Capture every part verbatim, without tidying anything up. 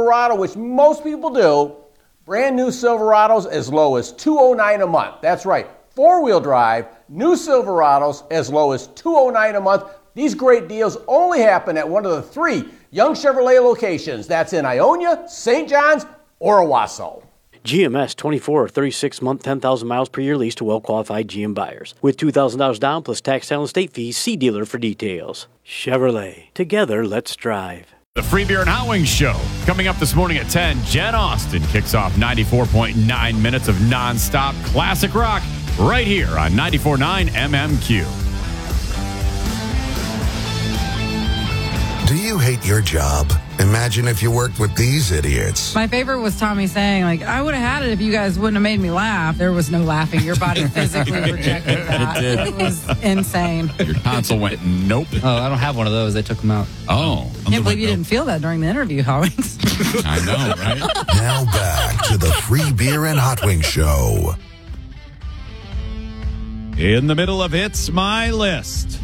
Silverado, which most people do, brand new Silverados as low as two hundred nine dollars a month. That's right, four-wheel drive, new Silverados as low as two hundred nine dollars a month. These great deals only happen at one of the three Young Chevrolet locations. That's in Ionia, Saint John's, or Owasso. G M S twenty-four or thirty-six month, ten thousand miles per year lease to well-qualified G M buyers. With two thousand dollars down plus tax, title, and state fees, see dealer for details. Chevrolet. Together, let's drive. The Free Beer and Hot Wings Show. Coming up this morning at ten, Jen Austen kicks off ninety-four point nine minutes of nonstop classic rock right here on ninety-four point nine M M Q. Do you hate your job? Imagine if you worked with these idiots. My favorite was Tommy saying, like, I would have had it if you guys wouldn't have made me laugh. There was no laughing. Your body physically rejected that. It did. It was insane. Your tonsil went, nope. Oh, I don't have one of those. They took them out. Oh. I can't believe you didn't feel that during the interview, Hollings. I know, right? Now back to the Free Beer and Hot Wings Show. In the middle of It's My List.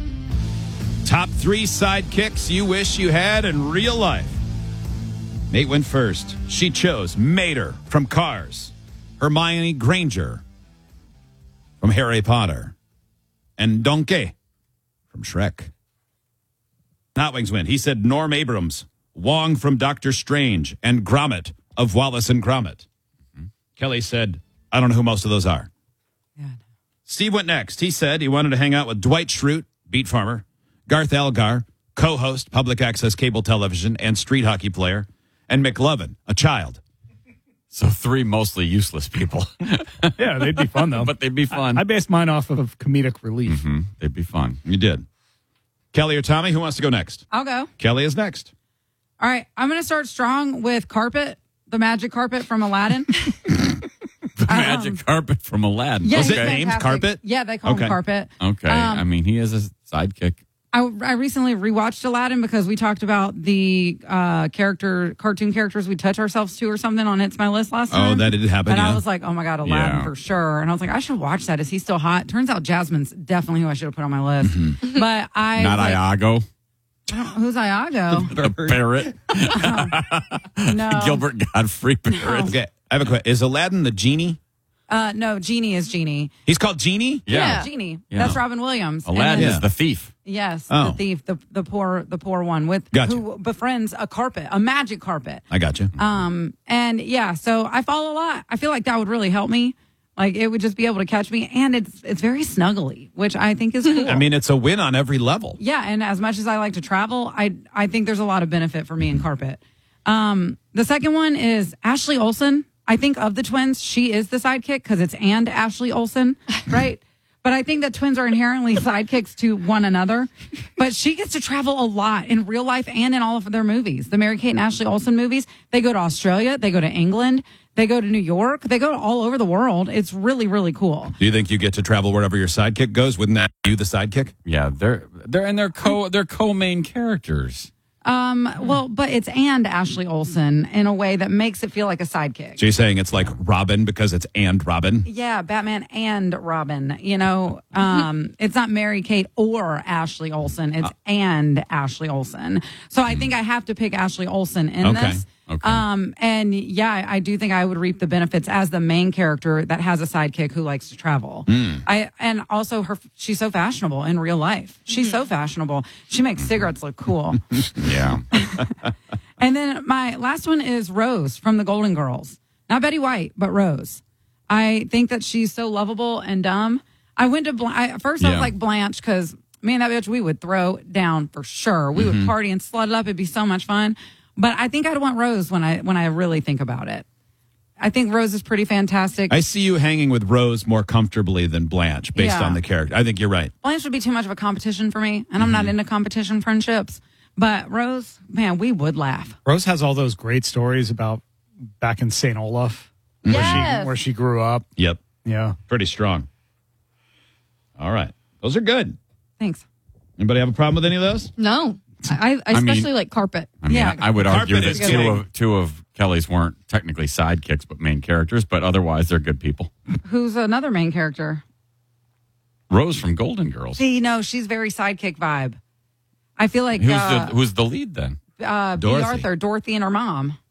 Top three sidekicks you wish you had in real life. Nate went first. She chose Mater from Cars, Hermione Granger from Harry Potter, and Donkey from Shrek. Hot Wings win. He said Norm Abrams, Wong from Doctor Strange, and Gromit of Wallace and Gromit. Mm-hmm. Kelly said, I don't know who most of those are. Yeah. Steve went next. He said he wanted to hang out with Dwight Schrute, beet farmer, Garth Algar, co-host, public access cable television, and street hockey player, and McLovin, a child. So three mostly useless people. Yeah, they'd be fun, though. But they'd be fun. I, I based mine off of comedic relief. Mm-hmm. They'd be fun. You did. Kelly or Tommy, who wants to go next? I'll go. Kelly is next. All right, I'm going to start strong with carpet, the magic carpet from Aladdin. The magic um, carpet from Aladdin. Yeah, Was it named fantastic. Carpet? Yeah, they call okay. him Carpet. Okay, Um, I mean, he is a sidekick. I, I recently rewatched Aladdin because we talked about the uh, character, cartoon characters we touch ourselves to or something on It's My List last time. Oh, that did happen, And yeah. I was like, oh my God, Aladdin Yeah. for sure. And I was like, I should watch that. Is he still hot? Turns out Jasmine's definitely who I should have put on my list. Mm-hmm. But I. Not like, Iago. I don't, who's Iago? The parrot. No. Gilbert Godfrey parrot. Okay, I have a question. Is Aladdin the genie? Uh, no, Genie is Genie. He's called Genie? Yeah. Genie. Yeah. That's Robin Williams. And Aladdin then- is the thief. Yes, Oh. the thief, the the poor, the poor one with Gotcha. who befriends a carpet, a magic carpet. I got you. Um, and yeah, so I fall a lot. I feel like that would really help me. Like it would just be able to catch me, and it's it's very snuggly, which I think is cool. I mean, it's a win on every level. Yeah, and as much as I like to travel, I I think there's a lot of benefit for me in carpet. Um, the second one is Ashley Olsen. I think of the twins, she is the sidekick because it's and Ashley Olsen, right? But I think that twins are inherently sidekicks to one another. But she gets to travel a lot in real life and in all of their movies. The Mary-Kate and Ashley Olsen movies, they go to Australia, they go to England, they go to New York, they go all over the world. It's really, really cool. Do you think you get to travel wherever your sidekick goes? Wouldn't that be you, the sidekick? Yeah, they're they're and they're co they're co-main characters. Um, well, but it's and Ashley Olsen in a way that makes it feel like a sidekick. So you're saying it's like Robin because it's and Robin? Yeah, Batman and Robin. You know, um, it's not Mary Kate or Ashley Olsen. It's uh, and Ashley Olsen. So I think I have to pick Ashley Olsen in okay. this. Okay. Um, and yeah, I, I do think I would reap the benefits as the main character that has a sidekick who likes to travel. Mm. I and also her, she's so fashionable in real life. She's mm-hmm. so fashionable. She makes cigarettes look cool. Yeah. And then my last one is Rose from the Golden Girls. Not Betty White, but Rose. I think that she's so lovable and dumb. I went to Bl- I, at first I Yeah. was like Blanche because me and that bitch we would throw down for sure. We Mm-hmm. would party and slut it up. It'd be so much fun. But I think I'd want Rose when I when I really think about it. I think Rose is pretty fantastic. I see you hanging with Rose more comfortably than Blanche based Yeah. on the character. I think you're right. Blanche would be too much of a competition for me, and I'm not into competition friendships. But Rose, man, we would laugh. Rose has all those great stories about back in Saint Olaf, where, Yes. she, where she grew up. Yep. Yeah. Pretty strong. All right. Those are good. Thanks. Anybody have a problem with any of those? No. I, I I mean- especially like carpet. I mean, Yeah. I, I would argue Carpet that is two good. of two of Kelly's weren't technically sidekicks, but main characters. But otherwise, they're good people. Who's another main character? Rose from Golden Girls. See, no, she's very sidekick vibe. I feel like Who's uh, the who's the lead then? uh, B. Dorothy. Arthur, Dorothy and her mom.